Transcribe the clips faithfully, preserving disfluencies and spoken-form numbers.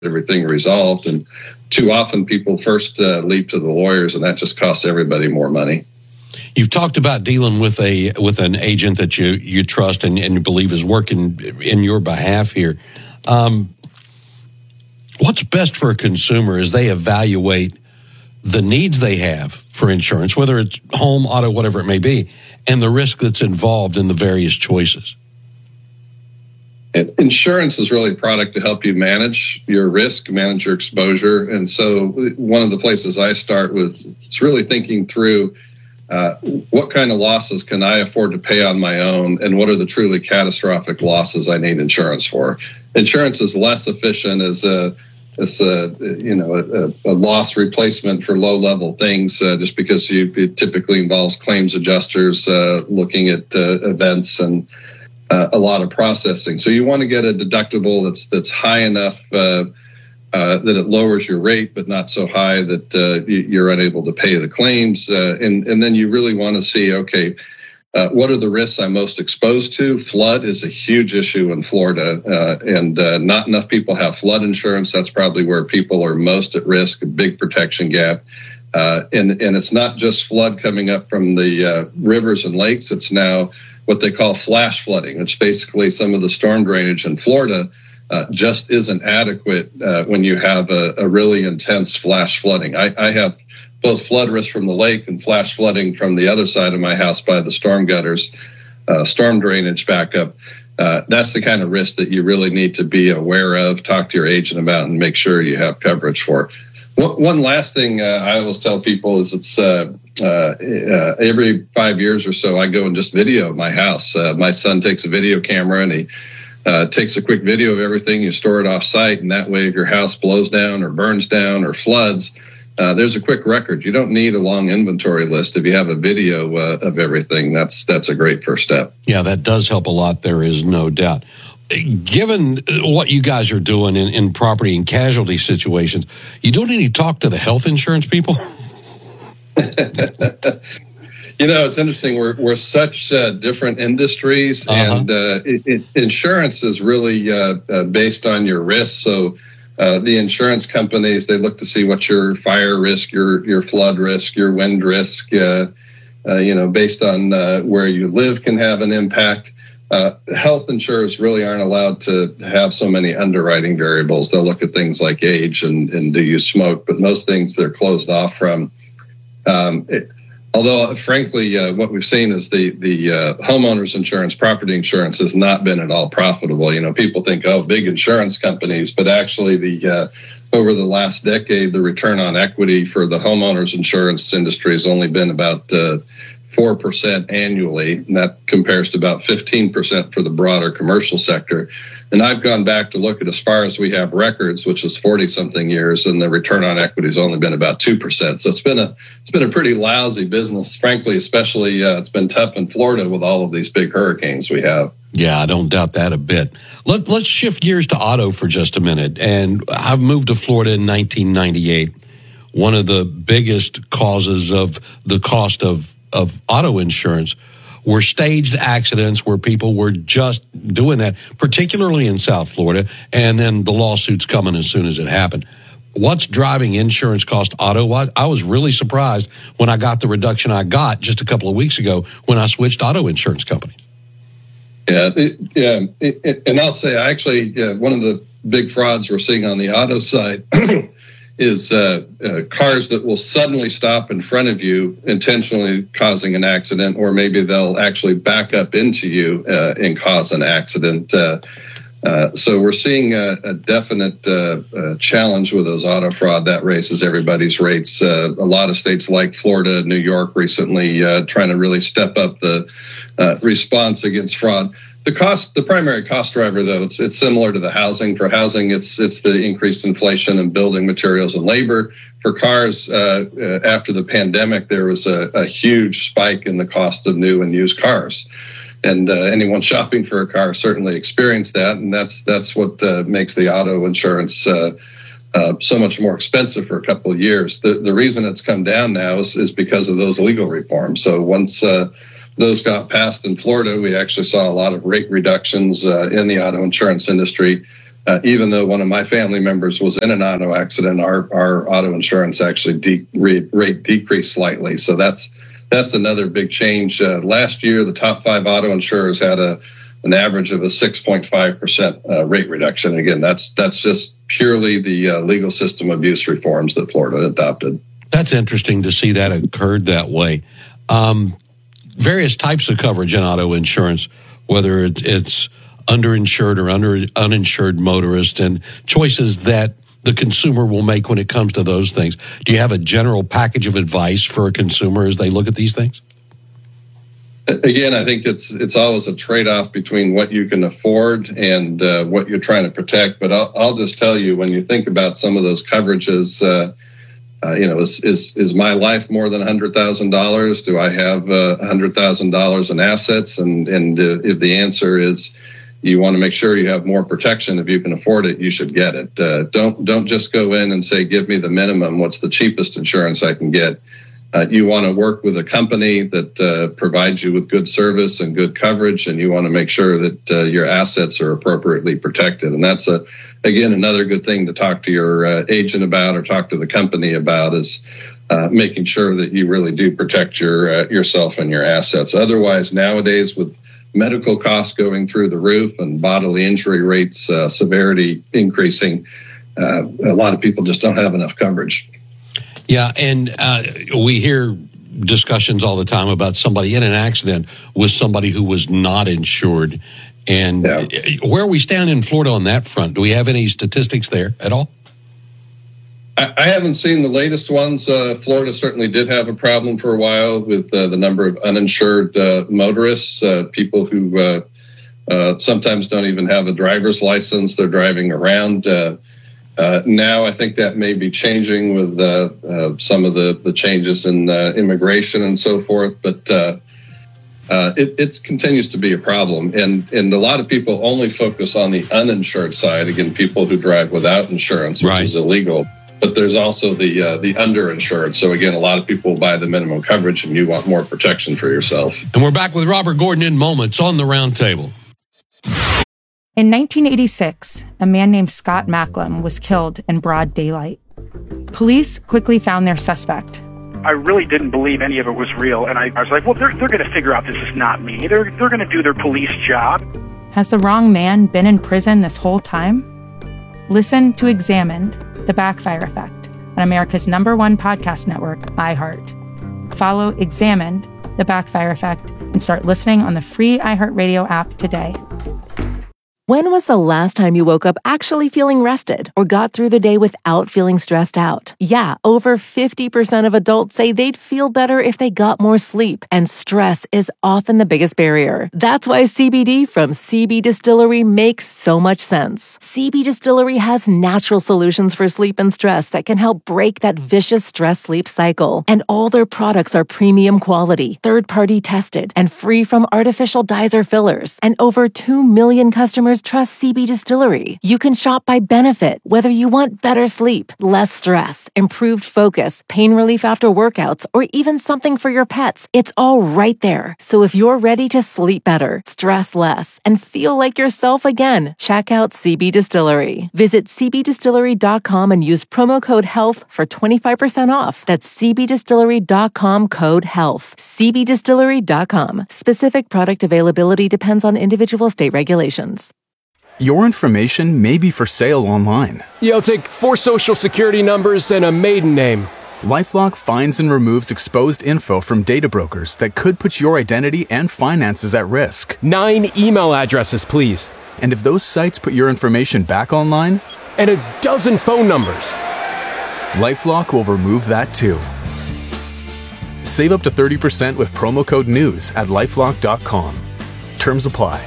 everything resolved. And too often people first uh, leap to the lawyers, and that just costs everybody more money. You've talked about dealing with a with an agent that you, you trust and, and you believe is working in your behalf here. Um, what's best for a consumer as they evaluate the needs they have for insurance, whether it's home, auto, whatever it may be, and the risk that's involved in the various choices? Insurance is really a product to help you manage your risk, manage your exposure. And so one of the places I start with is really thinking through uh, what kind of losses can I afford to pay on my own, and what are the truly catastrophic losses I need insurance for. Insurance is less efficient as a as a you know a, a loss replacement for low level things, uh, just because you, it typically involves claims adjusters uh, looking at uh, events and uh, a lot of processing. So you want to get a deductible that's that's high enough uh, uh, that it lowers your rate, but not so high that uh, you're unable to pay the claims. Uh, and and then you really want to see, okay, Uh, what are the risks I'm most exposed to? Flood is a huge issue in Florida, uh, and uh, not enough people have flood insurance. That's probably where people are most at risk, a big protection gap. Uh, and, and it's not just flood coming up from the uh, rivers and lakes. It's now what they call flash flooding. It's basically some of the storm drainage in Florida uh, just isn't adequate uh, when you have a, a really intense flash flooding. I, I have both flood risk from the lake and flash flooding from the other side of my house by the storm gutters, uh, storm drainage backup. Uh, that's the kind of risk that you really need to be aware of, talk to your agent about, and make sure you have coverage for. One last thing uh, I always tell people is it's uh, uh, uh, every five years or so I go and just video my house. Uh, my son takes a video camera and he uh, takes a quick video of everything. You store it off site, and that way if your house blows down or burns down or floods, Uh, there's a quick record. You don't need a long inventory list. If you have a video uh, of everything, that's that's a great first step. Yeah, that does help a lot. There is no doubt. Given what you guys are doing in, in property and casualty situations, you don't need to talk to the health insurance people? You know, it's interesting. We're we're such uh, different industries, uh-huh. and uh, it, it, insurance is really uh, uh, based on your risk. So Uh, the insurance companies, they look to see what's your fire risk, your your flood risk, your wind risk, uh, uh, you know, based on uh, where you live can have an impact. Uh, health insurers really aren't allowed to have so many underwriting variables. They'll look at things like age and, and do you smoke, but most things they're closed off from. Um, it, although, frankly, uh, what we've seen is the the uh, homeowners insurance, property insurance has not been at all profitable. You know, people think, oh, big insurance companies, but actually the uh, over the last decade, the return on equity for the homeowners insurance industry has only been about uh, four percent annually, and that compares to about fifteen percent for the broader commercial sector. And I've gone back to look at as far as we have records, which is forty-something years, and the return on equity has only been about two percent. So it's been a it's been a pretty lousy business, frankly, especially uh, it's been tough in Florida with all of these big hurricanes we have. Yeah, I don't doubt that a bit. Let, let's shift gears to auto for just a minute. And I've moved to Florida in nineteen ninety-eight. One of the biggest causes of the cost of, of auto insurance were staged accidents where people were just doing that, particularly in South Florida, and then the lawsuits coming as soon as it happened. What's driving insurance cost auto? I was really surprised when I got the reduction I got just a couple of weeks ago when I switched auto insurance companies. Yeah, it, yeah, it, it, and I'll say actually uh, one of the big frauds we're seeing on the auto side is uh, uh, cars that will suddenly stop in front of you, intentionally causing an accident, or maybe they'll actually back up into you uh, and cause an accident. Uh, uh, so we're seeing a, a definite uh, uh, challenge with those auto fraud. That raises everybody's rates. Uh, a lot of states like Florida, New York recently uh, trying to really step up the uh, response against fraud. The cost, the primary cost driver, though, it's it's similar to the housing. For housing, it's it's the increased inflation in building materials and labor. For cars, uh, uh, after the pandemic, there was a, a huge spike in the cost of new and used cars, and uh, anyone shopping for a car certainly experienced that, and that's that's what uh, makes the auto insurance uh, uh, so much more expensive for a couple of years. The the reason it's come down now is, is because of those legal reforms. So once uh, those got passed in Florida, we actually saw a lot of rate reductions uh, in the auto insurance industry. uh, even though one of my family members was in an auto accident, our, our auto insurance actually de- rate decreased slightly. So that's that's another big change. Uh, last year, the top five auto insurers had a an average of a six point five percent uh, rate reduction. Again, that's that's just purely the uh, legal system abuse reforms that Florida adopted. That's interesting to see that occurred that way. Um, various types of coverage in auto insurance, whether it's, it's underinsured or under uninsured motorist, and choices that the consumer will make when it comes to those things. Do you have a general package of advice for a consumer as they look at these things? Again, I think it's it's always a trade-off between what you can afford and uh, what you're trying to protect. But I'll, I'll just tell you, when you think about some of those coverages, uh, uh, you know, is, is is my life more than one hundred thousand dollars? Do I have uh, one hundred thousand dollars in assets? And, and uh, if the answer is you want to make sure you have more protection, if you can afford it, you should get it. Uh, don't don't just go in and say, give me the minimum. What's the cheapest insurance I can get? Uh, you want to work with a company that uh, provides you with good service and good coverage, and you want to make sure that uh, your assets are appropriately protected. And that's, a, again, another good thing to talk to your uh, agent about or talk to the company about, is uh, making sure that you really do protect your uh, yourself and your assets. Otherwise, nowadays, with medical costs going through the roof and bodily injury rates, uh, severity increasing, uh, a lot of people just don't have enough coverage. Yeah, and uh, we hear discussions all the time about somebody in an accident with somebody who was not insured. And yeah. Where are we standing in Florida on that front? Do we have any statistics there at all? I, I haven't seen the latest ones. Uh, Florida certainly did have a problem for a while with uh, the number of uninsured uh, motorists, uh, people who uh, uh, sometimes don't even have a driver's license. They're driving around. Uh, Uh, now, I think that may be changing with uh, uh, some of the, the changes in uh, immigration and so forth. But uh, uh, it, it continues to be a problem. And, and a lot of people only focus on the uninsured side. Again, people who drive without insurance, which right. is illegal. But there's also the uh, the underinsured. So, again, a lot of people buy the minimum coverage, and you want more protection for yourself. And we're back with Robert Gordon in moments on the Roundtable. In nineteen eighty-six, a man named Scott Macklem was killed in broad daylight. Police quickly found their suspect. I really didn't believe any of it was real, and I, I was like, well, they're, they're going to figure out this is not me. They're, they're going to do their police job. Has the wrong man been in prison this whole time? Listen to Examined, The Backfire Effect, on America's number one podcast network, iHeart. Follow Examined, The Backfire Effect, and start listening on the free iHeartRadio app today. When was the last time you woke up actually feeling rested or got through the day without feeling stressed out? Yeah, over fifty percent of adults say they'd feel better if they got more sleep, and stress is often the biggest barrier. That's why C B D from C B Distillery makes so much sense. C B Distillery has natural solutions for sleep and stress that can help break that vicious stress-sleep cycle. And all their products are premium quality, third-party tested, and free from artificial dyes or fillers. And over two million customers trust C B Distillery. You can shop by benefit, whether you want better sleep, less stress, improved focus, pain relief after workouts, or even something for your pets. It's all right there. So if you're ready to sleep better, stress less, and feel like yourself again, check out C B Distillery. Visit c b distillery dot com and use promo code HEALTH for twenty-five percent off. That's c b distillery dot com code HEALTH. c b distillery dot com. Specific product availability depends on individual state regulations. Your information may be for sale online. Yeah, I'll take four social security numbers and a maiden name. LifeLock finds and removes exposed info from data brokers that could put your identity and finances at risk. Nine email addresses, please. And if those sites put your information back online? And a dozen phone numbers. LifeLock will remove that too. Save up to thirty percent with promo code NEWS at lifelock dot com. Terms apply.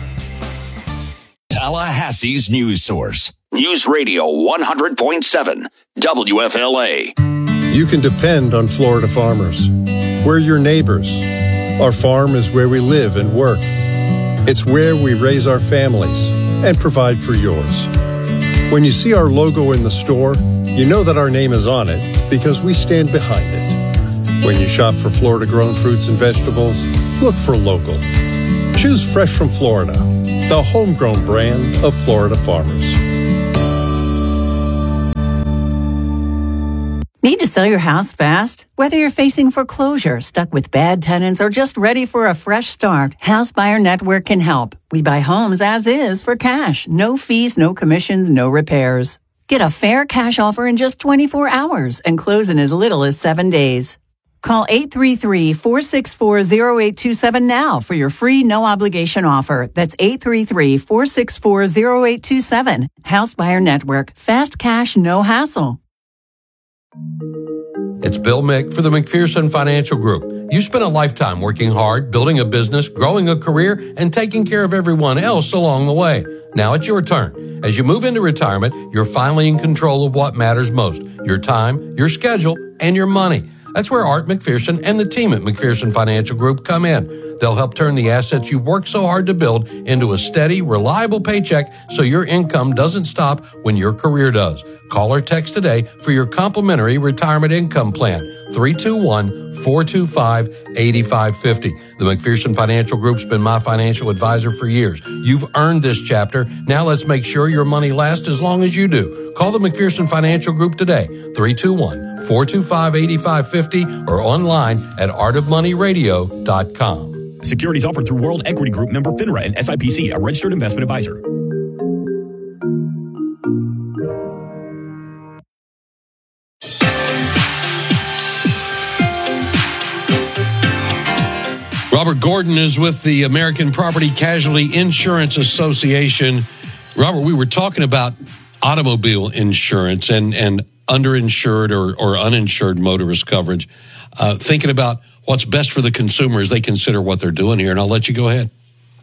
Tallahassee's news source. News Radio one hundred point seven, W F L A. You can depend on Florida farmers. We're your neighbors. Our farm is where we live and work. It's where we raise our families and provide for yours. When you see our logo in the store, you know that our name is on it because we stand behind it. When you shop for Florida-grown fruits and vegetables, look for local. Choose Fresh from Florida, the homegrown brand of Florida farmers. Need to sell your house fast? Whether you're facing foreclosure, stuck with bad tenants, or just ready for a fresh start, House Buyer Network can help. We buy homes as is for cash. No fees, no commissions, no repairs. Get a fair cash offer in just twenty-four hours and close in as little as seven days. Call eight three three, four six four, zero eight two seven now for your free no-obligation offer. That's eight three three, four six four, zero eight two seven. House Buyer Network. Fast cash, no hassle. It's Bill Mick for the McPherson Financial Group. You spent a lifetime working hard, building a business, growing a career, and taking care of everyone else along the way. Now it's your turn. As you move into retirement, you're finally in control of what matters most: your time, your schedule, and your money. That's where Art McPherson and the team at McPherson Financial Group come in. They'll help turn the assets you've worked so hard to build into a steady, reliable paycheck so your income doesn't stop when your career does. Call or text today for your complimentary retirement income plan, three two one, four two five, eight five five zero. The McPherson Financial Group's been my financial advisor for years. You've earned this chapter. Now let's make sure your money lasts as long as you do. Call the McPherson Financial Group today, three two one, four two five, eight five five zero, or online at art of money radio dot com. Securities offered through World Equity Group, member FINRA and S I P C, a registered investment advisor. Robert Gordon is with the American Property Casualty Insurance Association. Robert, we were talking about automobile insurance and, and underinsured or, or uninsured motorist coverage, uh, thinking about what's best for the consumer as they consider what they're doing here. And I'll let you go ahead.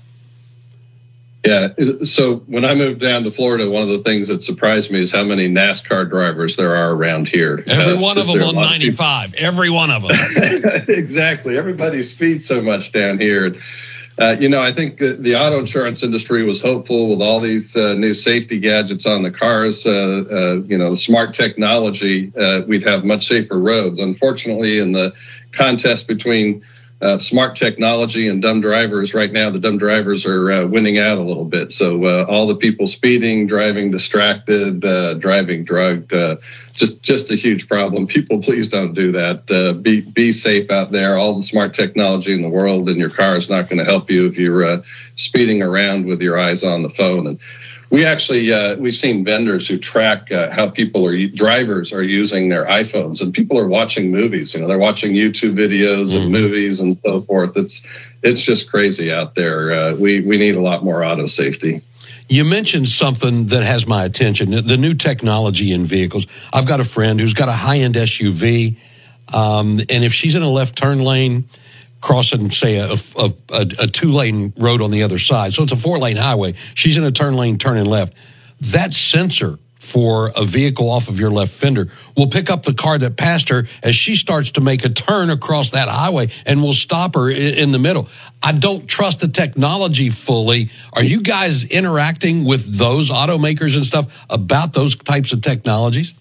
Yeah. So when I moved down to Florida, one of the things that surprised me is how many NASCAR drivers there are around here. Every uh, one of them on ninety-five. Every one of them. Exactly. Everybody speeds so much down here. Uh, you know, I think the auto insurance industry was hopeful with all these uh, new safety gadgets on the cars, uh, uh, you know, the smart technology, uh, we'd have much safer roads. Unfortunately, in the contest between uh, smart technology and dumb drivers, right now the dumb drivers are uh, winning out a little bit. So uh, all the people speeding, driving distracted, uh, driving drugged, uh, just just a huge problem. People, please don't do that. Uh, be be safe out there. All the smart technology in the world in your car is not going to help you if you're uh, speeding around with your eyes on the phone. And we actually, uh, we've seen vendors who track uh, how people are, drivers are using their iPhones, and people are watching movies. You know, they're watching YouTube videos mm-hmm. and movies and so forth. It's, it's just crazy out there. Uh, we, we need a lot more auto safety. You mentioned something that has my attention, the new technology in vehicles. I've got a friend who's got a high-end S U V, um, and if she's in a left turn lane, crossing, say, a, a, a, a two-lane road on the other side. So it's a four-lane highway. She's in a turn lane, turning left. That sensor for a vehicle off of your left fender will pick up the car that passed her as she starts to make a turn across that highway and will stop her in the middle. I don't trust the technology fully. Are you guys interacting with those automakers and stuff about those types of technologies?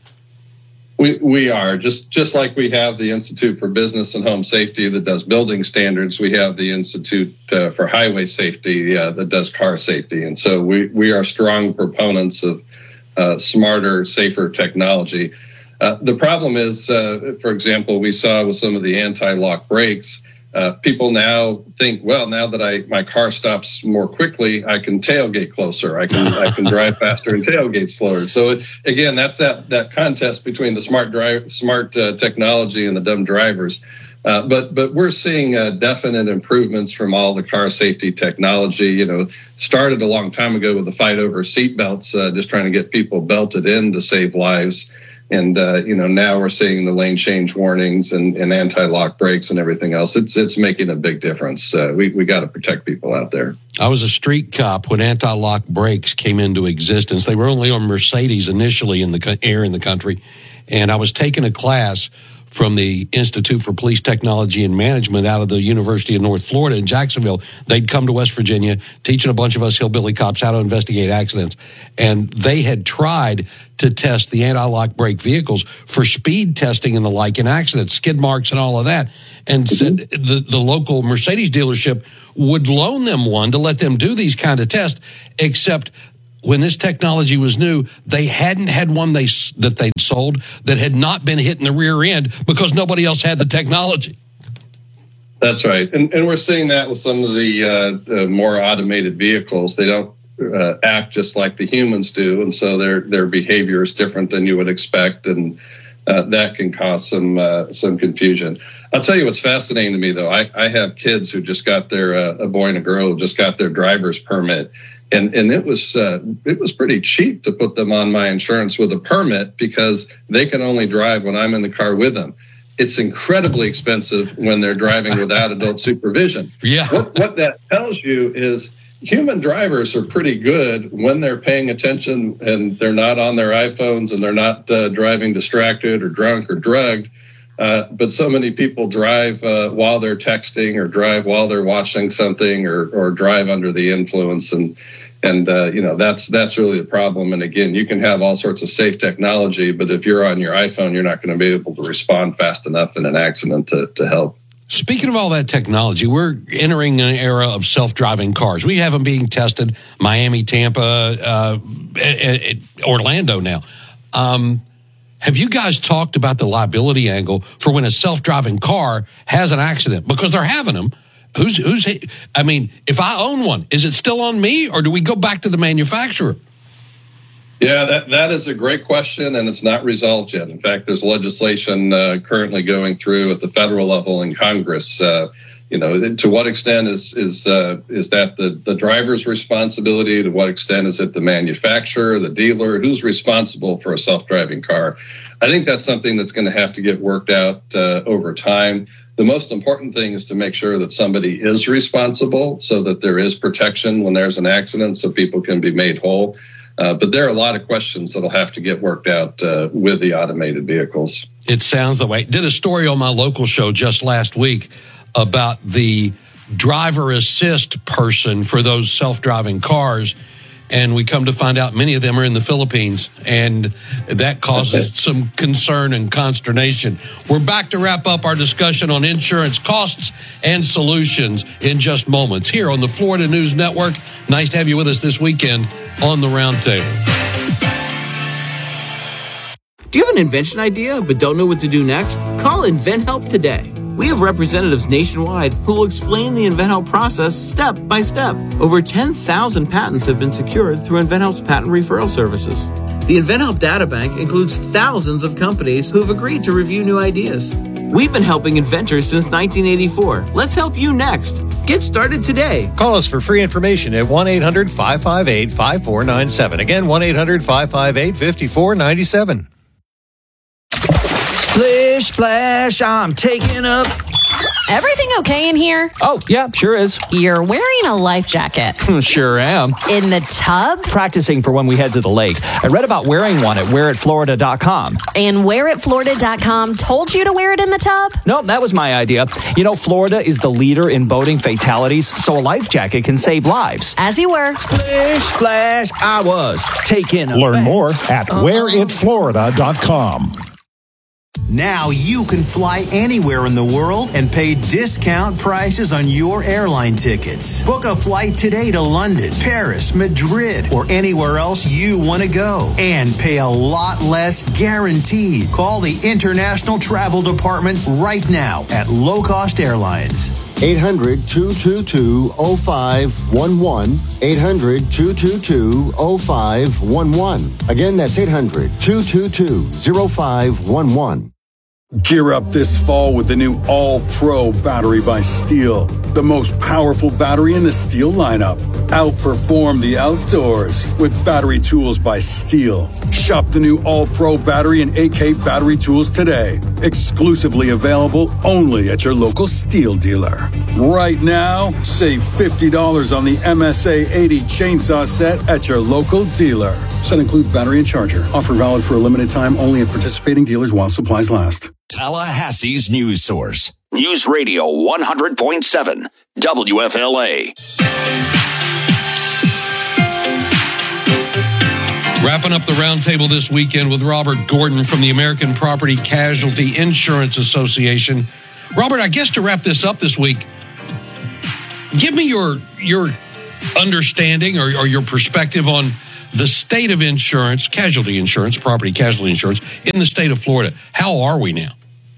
We we are, just just like we have the Institute for Business and Home Safety that does building standards. We have the Institute uh, for Highway Safety uh, that does car safety. And so we, we are strong proponents of uh, smarter, safer technology. Uh, the problem is, uh, for example, we saw with some of the anti-lock brakes, uh, people now think, well, now that I my car stops more quickly, I can tailgate closer. I can I can drive faster and tailgate slower. So it, again, that's that that contest between the smart drive, smart uh, technology and the dumb drivers. Uh, but but we're seeing uh, definite improvements from all the car safety technology. You know, started a long time ago with the fight over seat belts, uh, just trying to get people belted in to save lives. And, uh, you know, now we're seeing the lane change warnings and, and anti-lock brakes and everything else. It's it's making a big difference. Uh, we we got to protect people out there. I was a street cop when anti-lock brakes came into existence. They were only on Mercedes initially in the air in the country. And I was taking a class from the Institute for Police Technology and Management out of the University of North Florida in Jacksonville. They'd come to West Virginia, teaching a bunch of us hillbilly cops how to investigate accidents. And they had tried to test the anti-lock brake vehicles for speed testing and the like in accidents, skid marks and all of that. And mm-hmm. said the, the local Mercedes dealership would loan them one to let them do these kind of tests, except when this technology was new, they hadn't had one they that they'd sold that had not been hit in the rear end because nobody else had the technology. That's right. And, and we're seeing that with some of the uh, uh, more automated vehicles. They don't uh, act just like the humans do, and so their their behavior is different than you would expect, and uh, that can cause some uh, some confusion. I'll tell you what's fascinating to me, though. I, I have kids who just got their uh, a boy and a girl who just got their driver's permit, and and it was uh, it was pretty cheap to put them on my insurance with a permit because they can only drive when I'm in the car with them. It's incredibly expensive when they're driving without adult supervision. Yeah. What, what that tells you is human drivers are pretty good when they're paying attention and they're not on their iPhones and they're not uh, driving distracted or drunk or drugged. Uh, but so many people drive uh, while they're texting or drive while they're watching something or, or drive under the influence. And, and uh, you know, that's that's really the problem. And again, you can have all sorts of safe technology, but if you're on your iPhone, you're not going to be able to respond fast enough in an accident to, to help. Speaking of all that technology, we're entering an era of self-driving cars. We have them being tested, Miami, Tampa, uh, Orlando now. Um Have you guys talked about the liability angle for when a self-driving car has an accident? Because they're having them. Who's, who's, I mean, if I own one, is it still on me or do we go back to the manufacturer? Yeah, that, that is a great question, and it's not resolved yet. In fact, there's legislation uh, currently going through at the federal level in Congress. Uh, you know, to what extent is is uh, is that the, the driver's responsibility? To what extent is it the manufacturer, the dealer? Who's responsible for a self-driving car? I think that's something that's going to have to get worked out uh, over time. The most important thing is to make sure that somebody is responsible so that there is protection when there's an accident so people can be made whole. Uh, but there are a lot of questions that'll have to get worked out uh, with the automated vehicles. It sounds that way. Did a story on my local show just last week about the driver assist person for those self-driving cars. And we come to find out many of them are in the Philippines, and that causes some concern and consternation. We're back to wrap up our discussion on insurance costs and solutions in just moments here on the Florida News Network. Nice to have you with us this weekend on the Roundtable. Do you have an invention idea but don't know what to do next? Call InventHelp today. We have representatives nationwide who will explain the InventHelp process step by step. Over ten thousand patents have been secured through InventHelp's patent referral services. The InventHelp data bank includes thousands of companies who have agreed to review new ideas. We've been helping inventors since nineteen eighty-four. Let's help you next. Get started today. Call us for free information at one eight hundred five five eight five four nine seven. Again, one eight hundred five five eight five four nine seven. Splish, splash, I'm taking up. Everything okay in here? Oh, yeah, sure is. You're wearing a life jacket. Sure am. In the tub? Practicing for when we head to the lake. I read about wearing one at wear it florida dot com. And wear it florida dot com told you to wear it in the tub? Nope, that was my idea. You know, Florida is the leader in boating fatalities, so a life jacket can save lives. As you were. Splish, splash, I was taking a Learn bath. more at uh-huh. wear it florida dot com. Now you can fly anywhere in the world and pay discount prices on your airline tickets. Book a flight today to London, Paris, Madrid, or anywhere else you want to go. And pay a lot less guaranteed. Call the International Travel Department right now at Low Cost Airlines. eight hundred two two two oh five one one. eight hundred two two two oh five one one. Again, that's eight hundred two two two oh five one one. Gear up this fall with the new All-Pro battery by Steel. The most powerful battery in the Steel lineup. Outperform the outdoors with battery tools by Steel. Shop the new All-Pro battery and A K battery tools today. Exclusively available only at your local Steel dealer. Right now, save fifty dollars on the M S A eighty chainsaw set at your local dealer. Set includes battery and charger. Offer valid for a limited time only at participating dealers while supplies last. Tallahassee's news source. News Radio one hundred point seven, W F L A. Wrapping up the roundtable this weekend with Robert Gordon from the American Property Casualty Insurance Association. Robert, I guess to wrap this up this week, give me your your understanding or, or your perspective on the state of insurance, casualty insurance, property casualty insurance in the state of Florida. How are we now?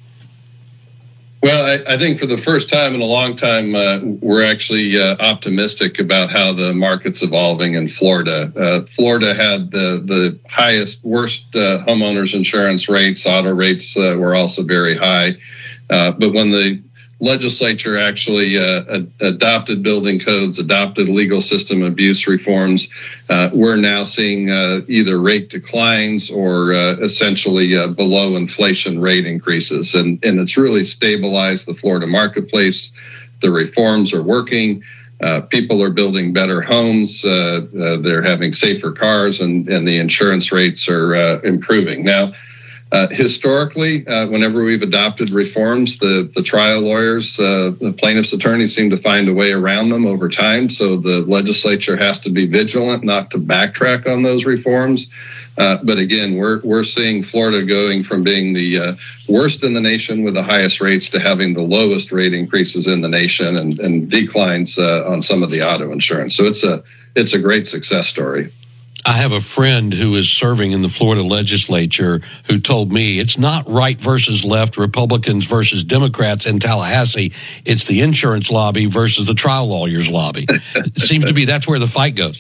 Well, I, I think for the first time in a long time, uh, we're actually uh, optimistic about how the market's evolving in Florida. Uh, Florida had the, the highest, worst uh, homeowners insurance rates. Auto rates uh, were also very high. Uh, but when the legislature actually uh, ad- adopted building codes, adopted legal system abuse reforms, uh, we're now seeing uh, either rate declines or uh, essentially uh, below inflation rate increases. And, and it's really stabilized the Florida marketplace. The reforms are working. Uh, people are building better homes. Uh, uh, they're having safer cars, and, and the insurance rates are uh, improving. Now, Uh, historically, uh, whenever we've adopted reforms, the, the trial lawyers, uh, the plaintiff's attorneys seem to find a way around them over time. So the legislature has to be vigilant not to backtrack on those reforms. Uh, but again, we're we're seeing Florida going from being the uh, worst in the nation with the highest rates to having the lowest rate increases in the nation, and, and declines uh, on some of the auto insurance. So it's a it's a great success story. I have a friend who is serving in the Florida legislature who told me it's not right versus left, Republicans versus Democrats in Tallahassee. It's the insurance lobby versus the trial lawyers lobby. It seems to be that's where the fight goes.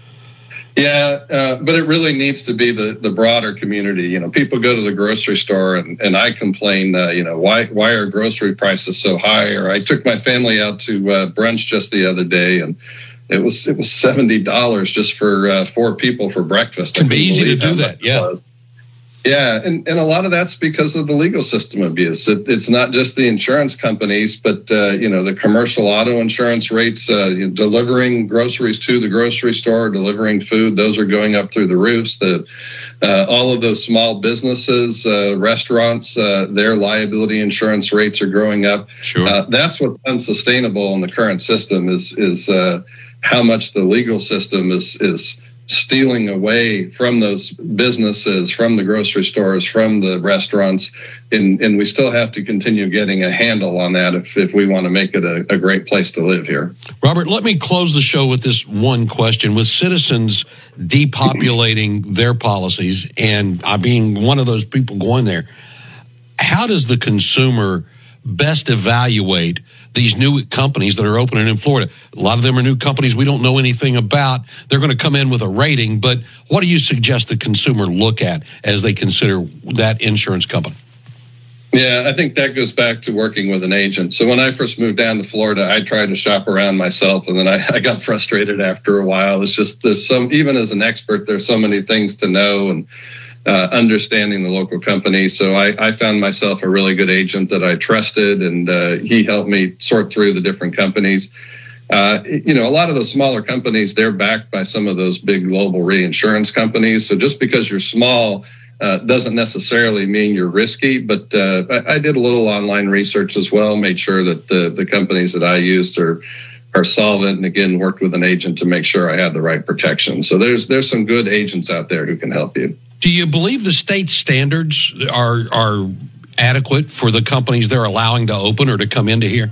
Yeah, uh, but it really needs to be the, the broader community. You know, people go to the grocery store and, and I complain, uh, you know, why why are grocery prices so high? Or I took my family out to uh, brunch just the other day, and It was it was seventy dollars just for uh, four people for breakfast. It can be easy to do that, yeah. Was. Yeah, and, and a lot of that's because of the legal system abuse. It, it's not just the insurance companies, but, uh, you know, the commercial auto insurance rates, uh, you know, delivering groceries to the grocery store, delivering food, those are going up through the roofs. The uh, all of those small businesses, uh, restaurants, uh, their liability insurance rates are growing up. Sure. Uh, that's what's unsustainable in the current system is, is uh, how much the legal system is is stealing away from those businesses, from the grocery stores, from the restaurants, and, and we still have to continue getting a handle on that if, if we want to make it a, a great place to live here. Robert, let me close the show with this one question. With citizens depopulating their policies, and I being one of those people going there, how does the consumer best evaluate these new companies that are opening in Florida? A lot of them are new companies we don't know anything about. They're going to come in with a rating, but what do you suggest the consumer look at as they consider that insurance company? Yeah, I think that goes back to working with an agent. So when I first moved down to Florida, I tried to shop around myself, and then I, I got frustrated after a while. It's just there's some, even as an expert, there's so many things to know, and Uh, understanding the local company. So I, I found myself a really good agent that I trusted, and uh, he helped me sort through the different companies. Uh, you know, a lot of those smaller companies, they're backed by some of those big global reinsurance companies. So just because you're small uh, doesn't necessarily mean you're risky. But uh, I, I did a little online research as well, made sure that the, the companies that I used are are solvent, and again, worked with an agent to make sure I had the right protection. So there's there's some good agents out there who can help you. Do you believe the state standards are are adequate for the companies they're allowing to open or to come into here?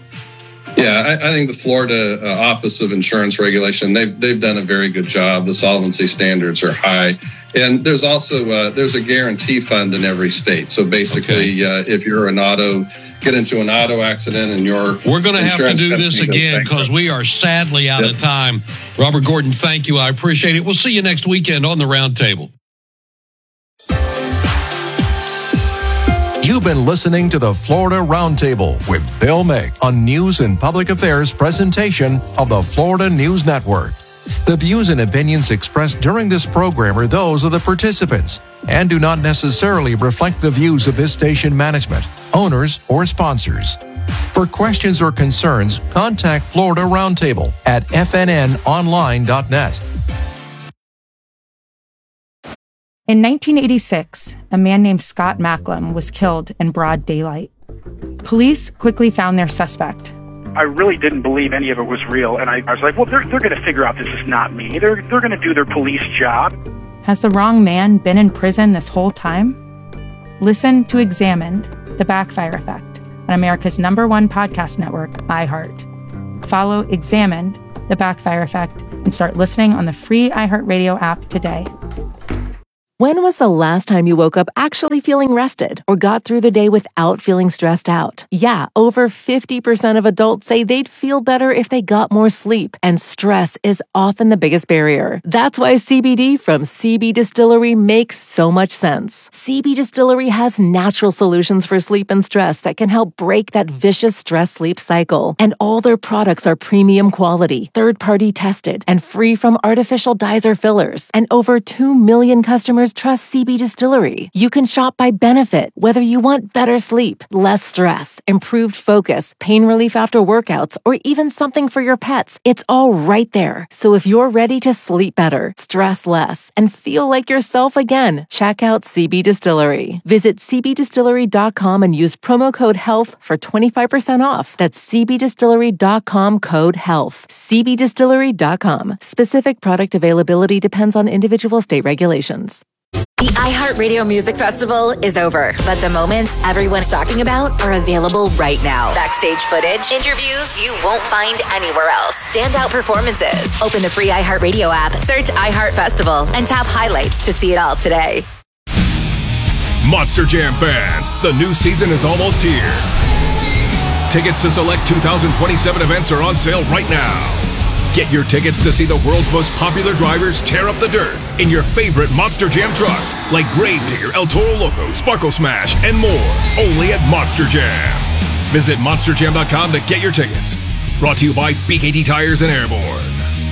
Yeah, I, I think the Florida uh, Office of Insurance Regulation, they've they've done a very good job. The solvency standards are high, and there's also uh, there's a guarantee fund in every state. So basically, okay. uh, if you're an auto get into an auto accident and your we're going to have to do this again because we are sadly out yep. of time. Robert Gordon, thank you. I appreciate it. We'll see you next weekend on the Roundtable. You've been listening to the Florida Roundtable with Bill Mick on News and Public Affairs presentation of the Florida News Network. The views and opinions expressed during this program are those of the participants and do not necessarily reflect the views of this station management, owners, or sponsors. For questions or concerns, contact Florida Roundtable at f n n online dot net. In nineteen eighty-six, a man named Scott Macklem was killed in broad daylight. Police quickly found their suspect. I really didn't believe any of it was real, and I, I was like, well, they're, they're going to figure out this is not me. They're, they're going to do their police job. Has the wrong man been in prison this whole time? Listen to Examined, The Backfire Effect, on America's number one podcast network, iHeart. Follow Examined The Backfire Effect and start listening on the free iHeartRadio app today. When was the last time you woke up actually feeling rested or got through the day without feeling stressed out? Yeah, over fifty percent of adults say they'd feel better if they got more sleep, and stress is often the biggest barrier. That's why C B D from C B Distillery makes so much sense. C B Distillery has natural solutions for sleep and stress that can help break that vicious stress-sleep cycle. And all their products are premium quality, third-party tested, and free from artificial dyes or fillers. And over two million customers trust C B Distillery. You can shop by benefit, whether you want better sleep, less stress, improved focus, pain relief after workouts, or even something for your pets. It's all right there. So if you're ready to sleep better, stress less, and feel like yourself again, check out C B Distillery. Visit c b distillery dot com and use promo code HEALTH for twenty-five percent off. That's c b distillery dot com code HEALTH. c b distillery dot com. Specific product availability depends on individual state regulations. The iHeartRadio Music Festival is over, but the moments everyone's talking about are available right now. Backstage footage, interviews you won't find anywhere else, standout performances. Open the free iHeartRadio app, search iHeart Festival, and tap highlights to see it all today. Monster Jam fans, the new season is almost here. Tickets to select two thousand twenty-seven events are on sale right now. Get your tickets to see the world's most popular drivers tear up the dirt in your favorite Monster Jam trucks like Gravedigger, El Toro Loco, Sparkle Smash, and more. Only at Monster Jam. Visit monster jam dot com to get your tickets. Brought to you by B K T Tires and Airborne.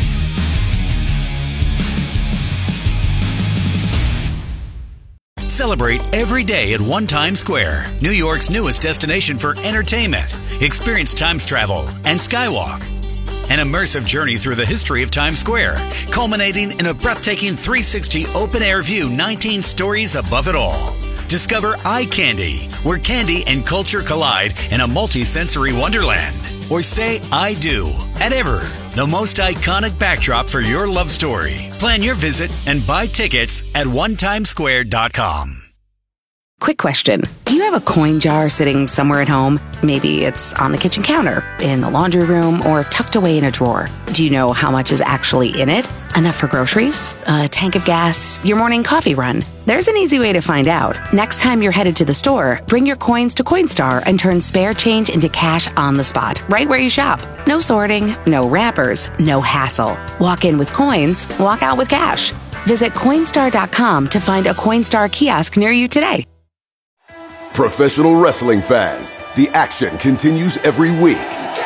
Celebrate every day at One Times Square, New York's newest destination for entertainment. Experience Times Travel and Skywalk. An immersive journey through the history of Times Square, culminating in a breathtaking three sixty open-air view, nineteen stories above it all. Discover Eye Candy, where candy and culture collide in a multi-sensory wonderland. Or say I do at Ever, the most iconic backdrop for your love story. Plan your visit and buy tickets at one times square dot com. Quick question. Do you have a coin jar sitting somewhere at home? Maybe it's on the kitchen counter, in the laundry room, or tucked away in a drawer. Do you know how much is actually in it? Enough for groceries? A tank of gas? Your morning coffee run? There's an easy way to find out. Next time you're headed to the store, bring your coins to Coinstar and turn spare change into cash on the spot, right where you shop. No sorting, no wrappers, no hassle. Walk in with coins, walk out with cash. Visit Coinstar dot com to find a Coinstar kiosk near you today. Professional wrestling fans, the action continues every week.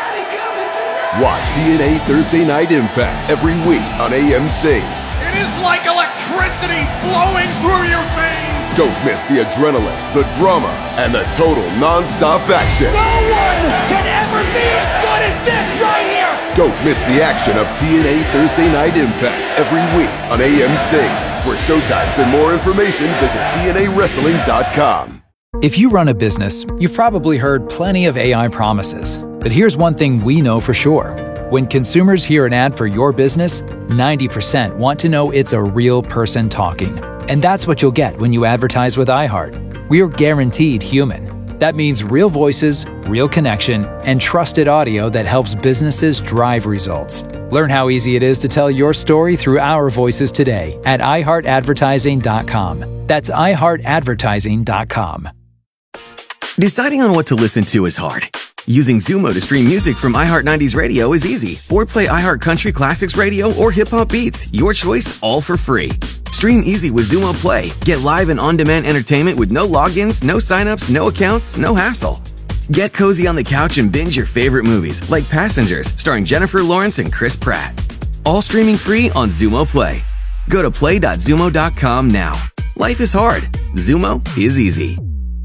Watch T N A Thursday Night Impact every week on A M C. It is like electricity flowing through your veins. Don't miss the adrenaline, the drama, and the total non-stop action. No one can ever be as good as this right here. Don't miss the action of T N A Thursday Night Impact every week on A M C. For showtimes and more information, visit T N A wrestling dot com. If you run a business, you've probably heard plenty of A I promises. But here's one thing we know for sure. When consumers hear an ad for your business, ninety percent want to know it's a real person talking. And that's what you'll get when you advertise with iHeart. We're guaranteed human. That means real voices, real connection, and trusted audio that helps businesses drive results. Learn how easy it is to tell your story through our voices today at i heart advertising dot com. That's i heart advertising dot com. Deciding on what to listen to is hard. Using Zumo to stream music from iHeart nineties Radio is easy. Or play iHeart Country Classics Radio or Hip Hop Beats. Your choice, all for free. Stream easy with Zumo Play. Get live and on-demand entertainment with no logins, no signups, no accounts, no hassle. Get cozy on the couch and binge your favorite movies, like Passengers, starring Jennifer Lawrence and Chris Pratt. All streaming free on Zumo Play. Go to play dot zumo dot com now. Life is hard. Zumo is easy.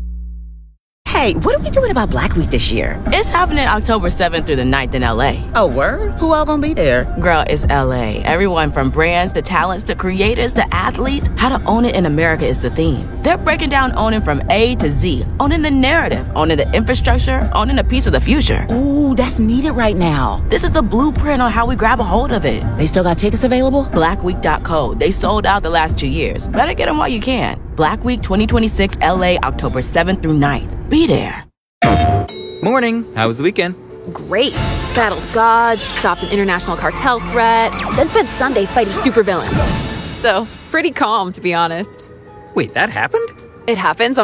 Hey, what are we doing about Black Week this year? It's happening October seventh through the ninth in L A. Oh, word? Who all gonna be there? Girl, it's L A. Everyone from brands to talents to creators to athletes. How to own it in America is the theme. They're breaking down owning from A to Z. Owning the narrative, owning the infrastructure, owning a piece of the future. Ooh, that's needed right now. This is the blueprint on how we grab a hold of it. They still got tickets available? black week dot co. They sold out the last two years. Better get them while you can. Black Week twenty twenty-six L A, October seventh through ninth. Be there. Morning. How was the weekend? Great. Battled gods, stopped an international cartel threat, then spent Sunday fighting supervillains. So, pretty calm, to be honest. Wait, that happened? It happens on